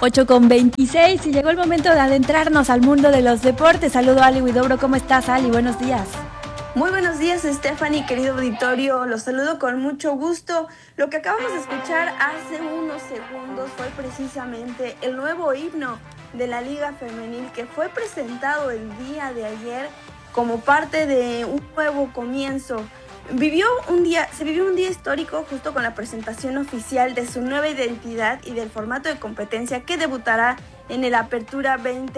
8:26 y llegó el momento de adentrarnos al mundo de los deportes. Saludo a Ali Huidobro. ¿Cómo estás, Ali? Buenos días. Muy buenos días, Stephanie, querido auditorio. Los saludo con mucho gusto. Lo que acabamos de escuchar hace unos segundos fue precisamente el nuevo himno de la Liga Femenil que fue presentado el día de ayer como parte de un nuevo comienzo. Se vivió un día histórico justo con la presentación oficial de su nueva identidad y del formato de competencia que debutará en el Apertura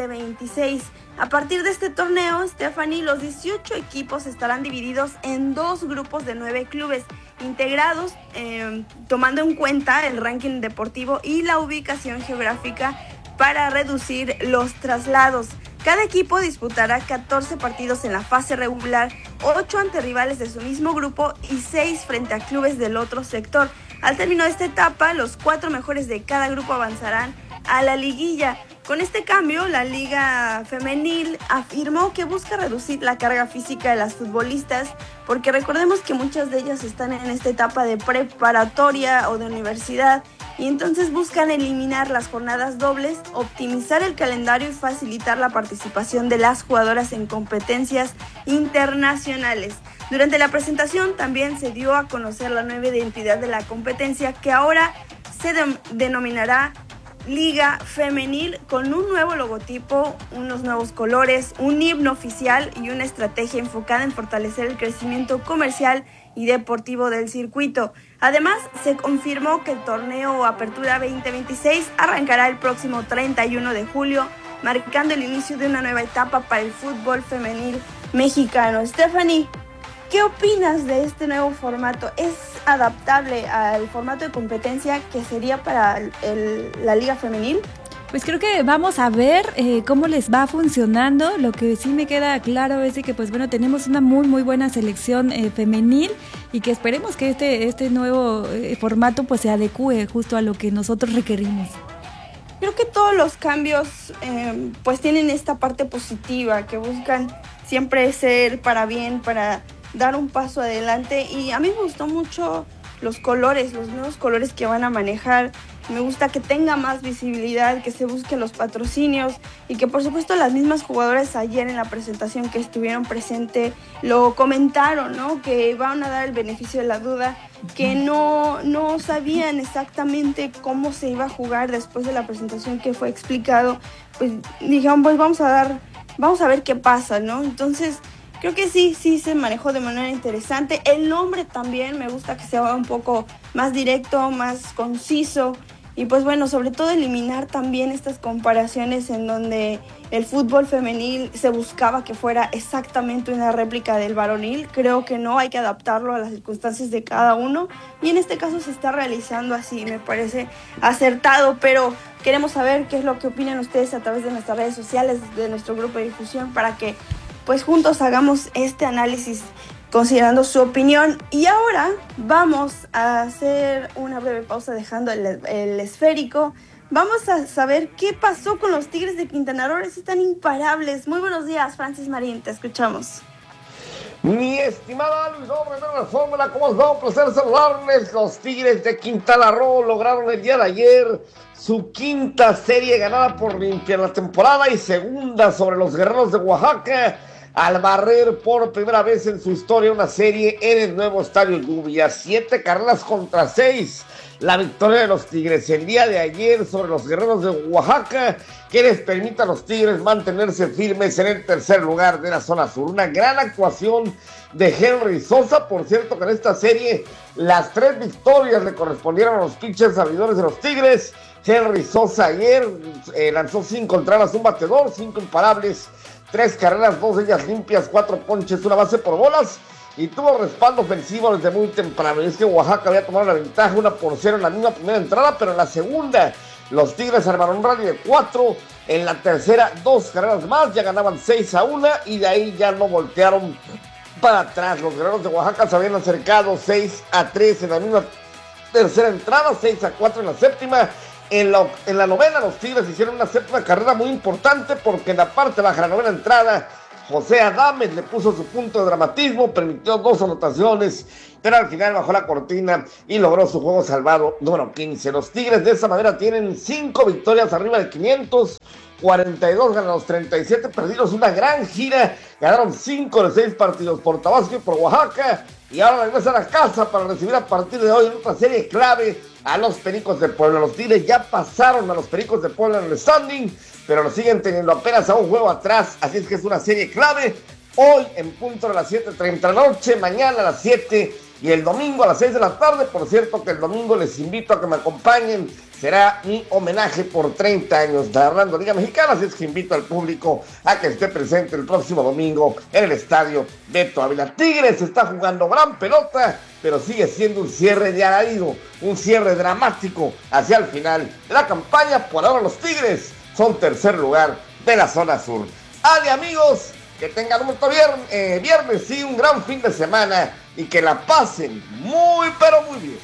2026. A partir de este torneo, Stephanie, los 18 equipos estarán divididos en 2 grupos de 9 clubes, integrados tomando en cuenta el ranking deportivo y la ubicación geográfica para reducir los traslados. Cada equipo disputará 14 partidos en la fase regular, 8 ante rivales de su mismo grupo y 6 frente a clubes del otro sector. Al término de esta etapa, los 4 mejores de cada grupo avanzarán a la liguilla. Con este cambio, la Liga Femenil afirmó que busca reducir la carga física de las futbolistas, porque recordemos que muchas de ellas están en esta etapa de preparatoria o de universidad, y entonces buscan eliminar las jornadas dobles, optimizar el calendario y facilitar la participación de las jugadoras en competencias internacionales. Durante la presentación también se dio a conocer la nueva identidad de la competencia, que ahora se denominará Liga Femenil, con un nuevo logotipo, unos nuevos colores, un himno oficial y una estrategia enfocada en fortalecer el crecimiento comercial y deportivo del circuito. Además, se confirmó que el torneo Apertura 2026 arrancará el próximo 31 de julio, marcando el inicio de una nueva etapa para el fútbol femenil mexicano. Stephanie, ¿qué opinas de este nuevo formato? ¿Es adaptable al formato de competencia que sería para la Liga Femenil? Pues creo que vamos a ver cómo les va funcionando. Lo que sí me queda claro es de que tenemos una muy buena selección femenil, y que esperemos que este nuevo formato se adecue justo a lo que nosotros requerimos. Creo que todos los cambios tienen esta parte positiva, que buscan siempre ser para bien, para dar un paso adelante. Y a mí me gustó mucho los nuevos colores que van a manejar. Me gusta que tenga más visibilidad, que se busquen los patrocinios, y que por supuesto las mismas jugadoras ayer en la presentación que estuvieron presentes lo comentaron, ¿no? Que van a dar el beneficio de la duda, que no sabían exactamente cómo se iba a jugar después de la presentación que fue explicado. Pues dijeron, vamos a ver qué pasa, ¿no? Entonces creo que sí se manejó de manera interesante. El nombre también me gusta que sea un poco más directo, más conciso. Y sobre todo eliminar también estas comparaciones en donde el fútbol femenil se buscaba que fuera exactamente una réplica del varonil. Creo que no, hay que adaptarlo a las circunstancias de cada uno. Y en este caso se está realizando así, me parece acertado. Pero queremos saber qué es lo que opinan ustedes a través de nuestras redes sociales, de nuestro grupo de difusión, para que juntos hagamos este análisis considerando su opinión. Y ahora vamos a hacer una breve pausa dejando el esférico. Vamos a saber qué pasó con los Tigres de Quintana Roo. Están imparables. Muy buenos días, Francis Marín, te escuchamos. Mi estimada Luis Gómez de la Fórmula, ¿cómo está? Un placer saludarles. Los Tigres de Quintana Roo lograron el día de ayer su 5ª serie ganada por limpia en la temporada y segunda sobre los Guerreros de Oaxaca, al barrer por primera vez en su historia una serie en el nuevo Estadio Lluvia. 7 carreras contra 6. La victoria de los Tigres el día de ayer sobre los Guerreros de Oaxaca, que les permite a los Tigres mantenerse firmes en el tercer lugar de la zona sur. Una gran actuación de Henry Sosa. Por cierto, que en esta serie las 3 victorias le correspondieron a los pitchers abridores de los Tigres. Henry Sosa ayer lanzó 5 entradas, un batedor, 5 imparables, 3 carreras, 2 de ellas limpias, 4 ponches, 1 base por bolas, y tuvo respaldo ofensivo desde muy temprano. Y es que Oaxaca había tomado la ventaja 1-0 en la misma primera entrada, pero en la segunda los Tigres armaron un rally de 4, en la tercera 2 carreras más, ya ganaban 6-1, y de ahí ya no voltearon para atrás. Los Guerreros de Oaxaca se habían acercado 6-3 en la misma tercera entrada, 6-4 en la séptima. En la novena los Tigres hicieron una séptima carrera muy importante, porque en la parte baja de la novena entrada José Adames le puso su punto de dramatismo, permitió 2 anotaciones, pero al final bajó la cortina y logró su juego salvado número 15. Los Tigres de esa manera tienen 5 victorias arriba de 500, 42 ganados, 37 perdidos, una gran gira. Ganaron 5 de 6 partidos por Tabasco y por Oaxaca, y ahora regresan a casa para recibir a partir de hoy en otra serie clave a los Pericos de Puebla. Los Tigres ya pasaron a los Pericos de Puebla en el standing, pero lo siguen teniendo apenas a un juego atrás, así es que es una serie clave. Hoy en punto de las 7:30 de la noche, mañana a las 7 y el domingo a las 6 de la tarde. Por cierto que el domingo les invito a que me acompañen, será mi homenaje por 30 años narrando Liga Mexicana, así es que invito al público a que esté presente el próximo domingo en el estadio Beto Ávila. Tigres está jugando gran pelota, pero sigue siendo un cierre de alarido, un cierre dramático hacia el final de la campaña. Por ahora los Tigres son tercer lugar de la zona sur. ¡Ade, amigos! Que tengan un viernes y un gran fin de semana y que la pasen muy, pero muy bien.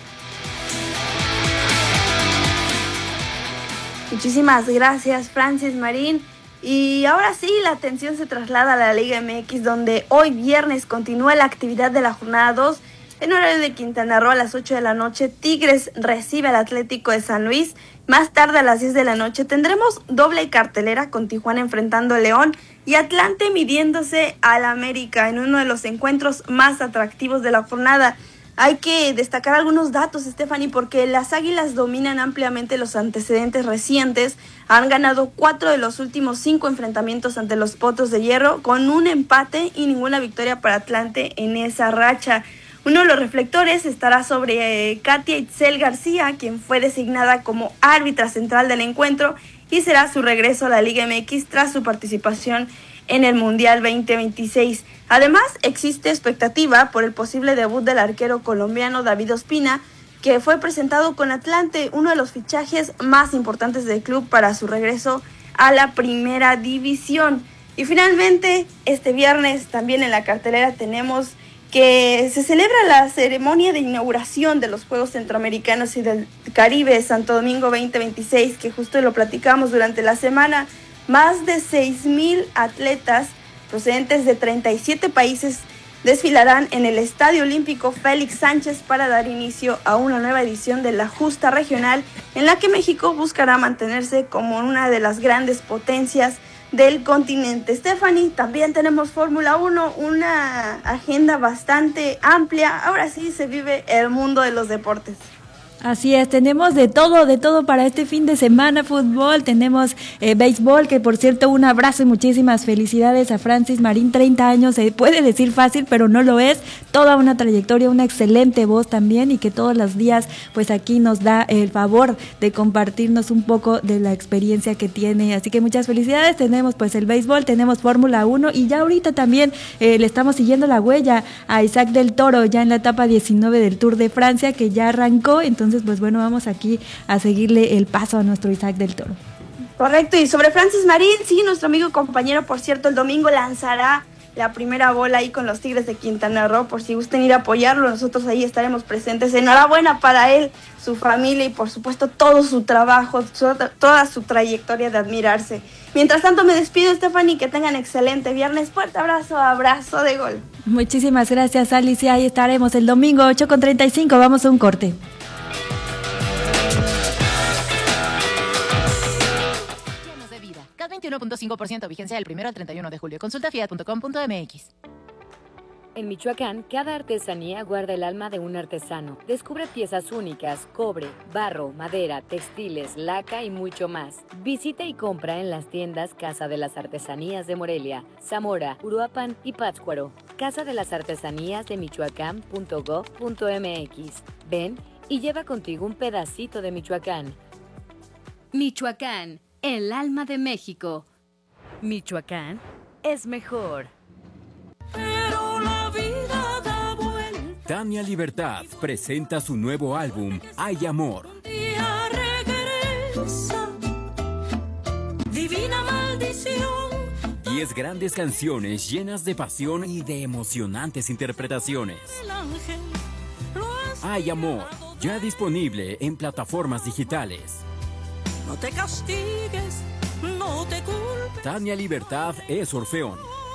Muchísimas gracias, Francis Marín. Y ahora sí, la atención se traslada a la Liga MX, donde hoy viernes continúa la actividad de la jornada 2. En horario de Quintana Roo a las 8 de la noche, Tigres recibe al Atlético de San Luis. Más tarde a las 10 de la noche tendremos doble cartelera con Tijuana enfrentando a León y Atlante midiéndose al América en uno de los encuentros más atractivos de la jornada. Hay que destacar algunos datos, Stephanie, porque las Águilas dominan ampliamente los antecedentes recientes. Han ganado 4 de los últimos 5 enfrentamientos ante los Potros de Hierro, con un empate y ninguna victoria para Atlante en esa racha. Uno de los reflectores estará sobre Katia Itzel García, quien fue designada como árbitra central del encuentro y será su regreso a la Liga MX tras su participación en el Mundial 2026. Además, existe expectativa por el posible debut del arquero colombiano David Ospina, que fue presentado con Atlante, uno de los fichajes más importantes del club para su regreso a la primera división. Y finalmente, este viernes también en la cartelera tenemos que se celebra la ceremonia de inauguración de los Juegos Centroamericanos y del Caribe Santo Domingo 2026, que justo lo platicamos durante la semana. Más de 6,000 atletas procedentes de 37 países desfilarán en el Estadio Olímpico Félix Sánchez para dar inicio a una nueva edición de la justa regional, en la que México buscará mantenerse como una de las grandes potencias del continente. Stephanie, también tenemos Fórmula 1, una agenda bastante amplia. Ahora sí se vive el mundo de los deportes. Así es, tenemos de todo para este fin de semana. Fútbol, tenemos béisbol, que por cierto un abrazo y muchísimas felicidades a Francis Marín. 30 años, se puede decir fácil, pero no lo es. Toda una trayectoria, una excelente voz también, y que todos los días pues aquí nos da el favor de compartirnos un poco de la experiencia que tiene. Así que muchas felicidades. Tenemos pues el béisbol, tenemos Fórmula 1 y ya ahorita también le estamos siguiendo la huella a Isaac del Toro ya en la etapa 19 del Tour de Francia, que ya arrancó. Entonces pues bueno, vamos aquí a seguirle el paso a nuestro Isaac del Toro. Correcto, y sobre Francis Marín, sí, nuestro amigo y compañero, por cierto, el domingo lanzará la primera bola ahí con los Tigres de Quintana Roo, por si gusten ir a apoyarlo, nosotros ahí estaremos presentes. Enhorabuena para él, su familia y por supuesto todo su trabajo, toda su trayectoria de admirarse. Mientras tanto me despido, Stephanie, que tengan excelente viernes. Fuerte abrazo de gol. Muchísimas gracias, Alicia, ahí estaremos el domingo 8:35, vamos a un corte. CAT 21.5%, vigencia del 1 al 31 de julio. Consulta fiat.com.mx. En Michoacán, cada artesanía guarda el alma de un artesano. Descubre piezas únicas, cobre, barro, madera, textiles, laca y mucho más. Visita y compra en las tiendas Casa de las Artesanías de Morelia, Zamora, Uruapan y Pátzcuaro. Casa de las Artesanías de Michoacán.gov.mx. Ven y lleva contigo un pedacito de Michoacán. Michoacán, el alma de México. Michoacán es mejor. Pero la vida da vuelta. Tania Libertad presenta su nuevo álbum, Hay Amor. Un día regresa, divina maldición. 10 grandes canciones llenas de pasión y de emocionantes interpretaciones. El ángel lo has Hay Amor, ya disponible en plataformas digitales. No te castigues, no te culpes. Tania Libertad es Orfeón.